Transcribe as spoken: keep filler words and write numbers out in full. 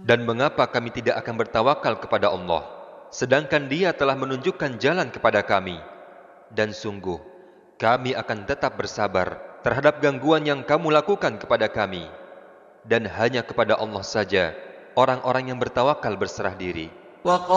Dan mengapa kami tidak akan bertawakal kepada Allah, sedangkan Dia telah menunjukkan jalan kepada kami? Dan sungguh, kami akan tetap bersabar terhadap gangguan yang kamu lakukan kepada kami. Dan hanya kepada Allah saja orang-orang yang bertawakal berserah diri.